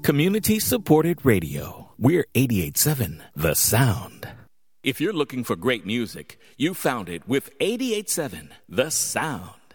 Community-supported radio. We're 88.7 The Sound. If you're looking for great music, you found it with 88.7 The Sound.